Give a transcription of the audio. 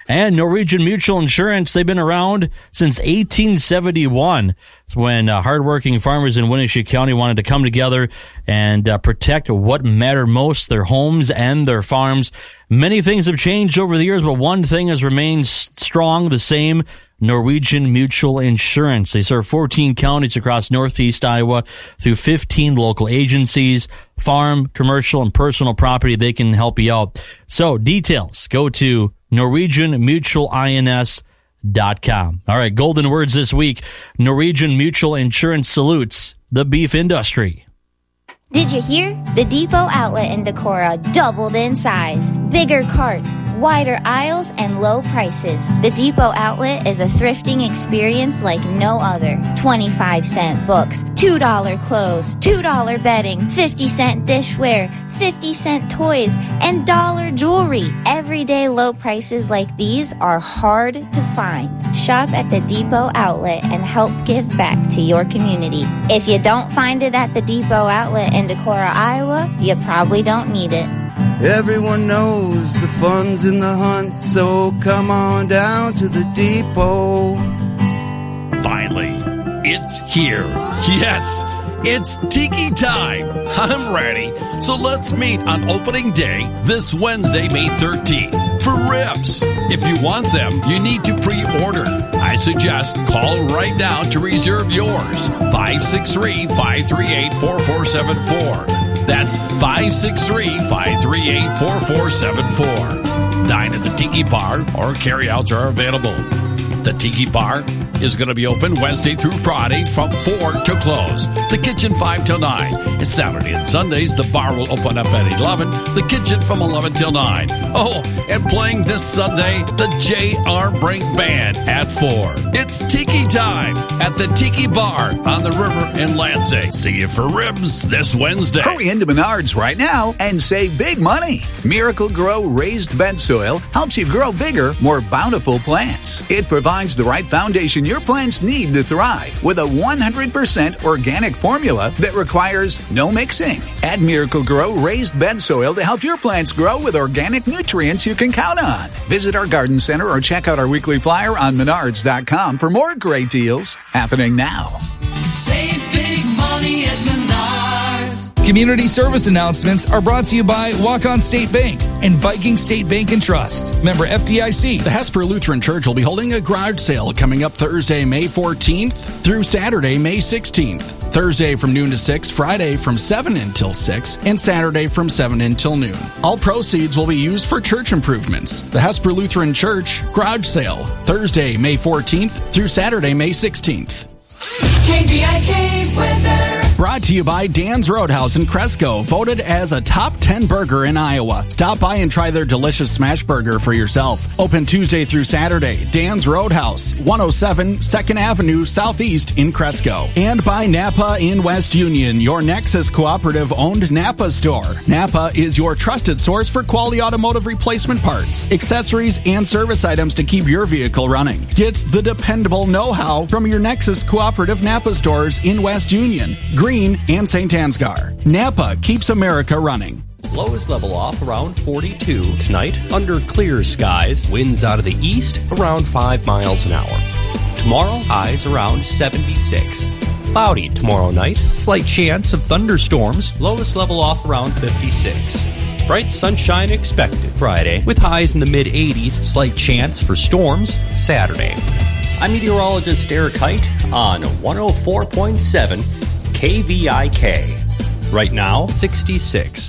And Norwegian Mutual Insurance, they've been around since 1871. It's when hardworking farmers in Winnebago County wanted to come together and protect what mattered most, their homes and their farms. Many things have changed over the years, but one thing has remained strong, the same: Norwegian Mutual Insurance. They serve 14 counties across northeast Iowa through 15 local agencies. Farm, commercial, and personal property, they can help you out. So details, go to NorwegianMutualINS.com. All right, golden words this week. Norwegian Mutual Insurance salutes the beef industry. Did you hear? The Depot outlet in Decorah doubled in size. Bigger carts, wider aisles, and low prices. The Depot outlet is a thrifting experience like no other. 25-cent books, $2 clothes, $2 bedding, 50-cent dishware, 50-cent toys, and dollar jewelry. Everyday low prices like these are hard to find. Shop at the Depot outlet and help give back to your community. If you don't find it at the Depot outlet in Decorah, Iowa, you probably don't need it. Everyone knows the fun's in the hunt, so come on down to the Depot. Finally, it's here. Yes, it's Tiki time. I'm ready. So let's meet on opening day this Wednesday, May 13th, for ribs. If you want them, you need to pre-order. I suggest call right now to reserve yours. 563-538-4474. That's 563-538-4474. Dine at the Tiki Bar or carry-outs are available. The Tiki Bar is going to be open Wednesday through Friday from 4 to close. The kitchen 5 till 9. It's Saturday and Sundays. The bar will open up at 11. The kitchen from 11 till 9. Oh, and playing this Sunday, the J.R. Brink Band at 4. It's Tiki time at the Tiki Bar on the river in Lansing. See you for ribs this Wednesday. Hurry into Menards right now and save big money. Miracle Grow raised bed soil helps you grow bigger, more bountiful plants. It provides the right foundation your plants need to thrive with a 100% organic formula that requires no mixing. Add Miracle Grow raised bed soil to help your plants grow with organic nutrients you can count on. Visit our garden center or check out our weekly flyer on Menards.com for more great deals happening now. Save big money at Menards. Community service announcements are brought to you by Walk-On State Bank and Viking State Bank and Trust. Member FDIC. The Hesper Lutheran Church will be holding a garage sale coming up Thursday, May 14th through Saturday, May 16th. Thursday from noon to 6, Friday from 7 until 6, and Saturday from 7 until noon. All proceeds will be used for church improvements. The Hesper Lutheran Church garage sale, Thursday, May 14th through Saturday, May 16th. KVIK weather. Brought to you by Dan's Roadhouse in Cresco, voted as a top 10 burger in Iowa. Stop by and try their delicious smash burger for yourself. Open Tuesday through Saturday. Dan's Roadhouse, 107 2nd Avenue Southeast in Cresco. And by Napa in West Union, your Nexus Cooperative-owned Napa store. Napa is your trusted source for quality automotive replacement parts, accessories, and service items to keep your vehicle running. Get the dependable know-how from your Nexus Cooperative Napa stores in West Union, Green, and St. Ansgar. Napa keeps America running. Lows level off around 42 tonight under clear skies. Winds out of the east around 5 miles an hour. Tomorrow, highs around 76. Cloudy tomorrow night. Slight chance of thunderstorms. Lowest level off around 56. Bright sunshine expected Friday with highs in the mid-80s. Slight chance for storms Saturday. I'm meteorologist Eric Height on 104.7 KVIK. Right now, 66.